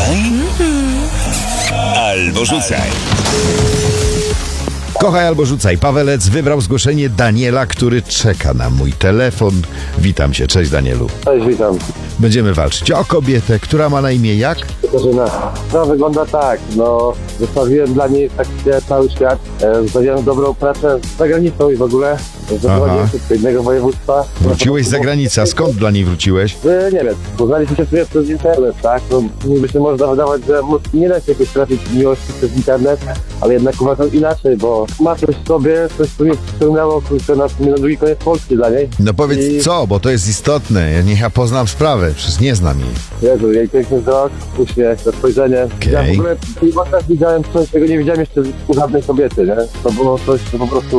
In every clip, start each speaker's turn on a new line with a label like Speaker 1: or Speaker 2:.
Speaker 1: Kochaj albo rzucaj.
Speaker 2: Kochaj albo rzucaj. Pawelec wybrał zgłoszenie Daniela, który czeka na mój telefon. Witam cię, cześć Danielu.
Speaker 3: Cześć, witam.
Speaker 2: Będziemy walczyć o kobietę, która ma na imię jak?
Speaker 3: Katarzyna. No wygląda tak, zostawiłem dla niej tak cały świat, zostawiłem dobrą pracę za granicą i w ogóle zaprowadziłem się do innego województwa.
Speaker 2: Wróciłeś z zagranicy, a skąd dla niej wróciłeś?
Speaker 3: Nie wiem, poznaliśmy się sobie przez internet, tak? Niby się można wydawać, że nie da się jakoś trafić miłości przez internet, ale jednak uważam inaczej, bo ma coś w sobie, coś co mnie przyciągnęło, na drugi koniec Polski dla niej.
Speaker 2: No powiedz co, bo to jest istotne. Niech ja poznam sprawę, przecież nie znam jej.
Speaker 3: Jezu, jej piękny wzrok, uśmiech, to spojrzenie.
Speaker 2: Okay.
Speaker 3: Ja w ogóle w tej oczach widziałem coś, czego nie widziałem jeszcze u żadnej kobiety, nie? To było coś, co po prostu,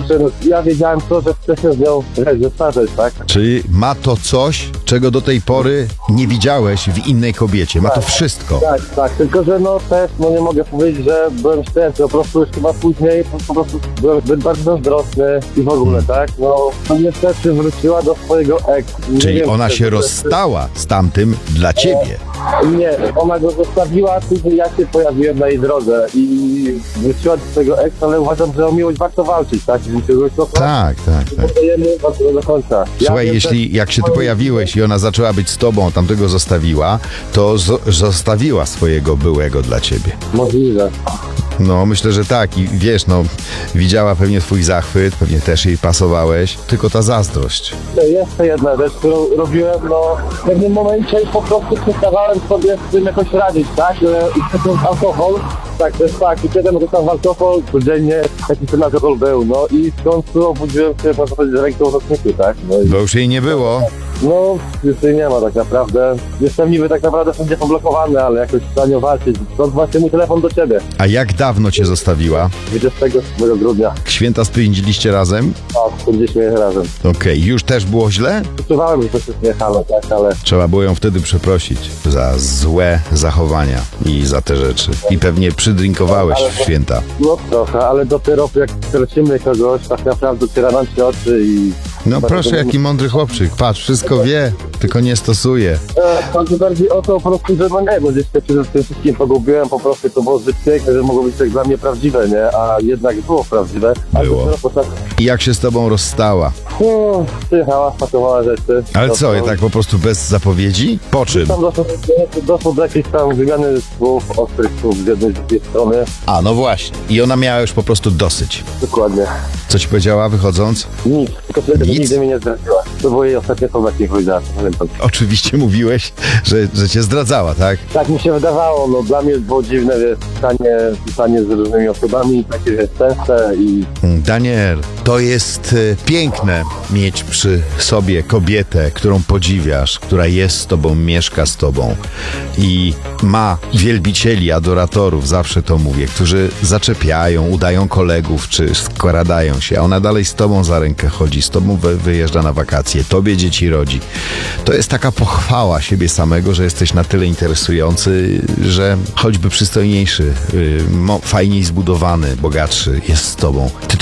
Speaker 3: ja wiedziałem to, że chcę się z nią zestarzeć, tak?
Speaker 2: Czyli ma to coś, czego do tej pory nie widziałeś w innej kobiecie. Ma to wszystko.
Speaker 3: Tak, tylko że też nie mogę powiedzieć, że byłem szczęśliwy, po prostu już chyba później po prostu byłem zbyt bardzo zazdrosny i w ogóle, tak? To niestety wróciła do swojego ex.
Speaker 2: Czyli ona się rozstała z tamtym dla ciebie.
Speaker 3: Nie, ona go zostawiła, później ja się pojawiłem na jej drodze i wróciła do swojego ex, ale uważam, że o miłość warto walczyć, tak?
Speaker 2: Tak.
Speaker 3: Podajemy do końca.
Speaker 2: Słuchaj, jak się ty pojawiłeś i ona zaczęła być z tobą, tamtego zostawiła, to zostawiła swojego byłego dla ciebie.
Speaker 3: Możliwe.
Speaker 2: No, myślę, że tak. I wiesz, widziała pewnie twój zachwyt, pewnie też jej pasowałeś, tylko ta zazdrość.
Speaker 3: Jeszcze jedna rzecz, którą robiłem, w pewnym momencie po prostu przestawałem sobie z tym jakoś radzić, tak? I wszedłem w alkohol, tak, to jest tak, i kiedy rzucam w alkohol, codziennie taki ten alkohol był, i w końcu obudziłem się, można powiedzieć, z ręką w nocniku, tak?
Speaker 2: Bo już jej nie było.
Speaker 3: Już jej nie ma tak naprawdę. Jestem niby tak naprawdę wszędzie poblokowany, ale jakoś trzeba nią walczyć. Stąd właśnie mój telefon do ciebie.
Speaker 2: A jak dawno cię zostawiła?
Speaker 3: 28 grudnia.
Speaker 2: Święta spędziliście razem?
Speaker 3: Tak, spędziliśmy je razem.
Speaker 2: Okej, już też było źle?
Speaker 3: Czuwałem, że to się zjechało, tak, ale...
Speaker 2: Trzeba było ją wtedy przeprosić za złe zachowania i za te rzeczy. I pewnie przydrinkowałeś w święta.
Speaker 3: Trochę, ale dopiero jak tracimy kogoś, tak naprawdę otwiera nam się oczy i...
Speaker 2: Proszę, jaki mądry chłopczyk. Patrz, wszystko wie, tylko nie stosuje.
Speaker 3: Chodzi bardziej o to po prostu, że bo gdzieś się przede wszystkim pogubiłem, po prostu to było zbyt piękne, że mogło być tak dla mnie prawdziwe, nie? A jednak było prawdziwe.
Speaker 2: Było. I jak się z tobą rozstała?
Speaker 3: Przyjechała, spakowała rzeczy.
Speaker 2: Ale co, tak po prostu bez zapowiedzi? Po czym?
Speaker 3: Tam doszło do jakiejś tam wymiany słów, ostrych słów z jednej z drugiej strony.
Speaker 2: A, no właśnie. I ona miała już po prostu dosyć.
Speaker 3: Dokładnie.
Speaker 2: Co ci powiedziała wychodząc?
Speaker 3: Nic. Tylko wtedy nigdy mnie nie zdradziła. To było jej ostatnie słowa, jakie powiedziała.
Speaker 2: Oczywiście mówiłeś, że cię zdradzała, tak?
Speaker 3: Tak mi się wydawało. Dla mnie było dziwne, pisanie z różnymi osobami, takie częste i...
Speaker 2: Daniel, to jest piękne mieć przy sobie kobietę, którą podziwiasz, która jest z tobą, mieszka z tobą i ma wielbicieli, adoratorów, zawsze to mówię, którzy zaczepiają, udają kolegów, czy skradają się, a ona dalej z tobą za rękę chodzi, z tobą wyjeżdża na wakacje, tobie dzieci rodzi. To jest taka pochwała siebie samego, że jesteś na tyle interesujący, że choćby przystojniejszy, fajniej zbudowany, bogatszy jest z tobą. Ty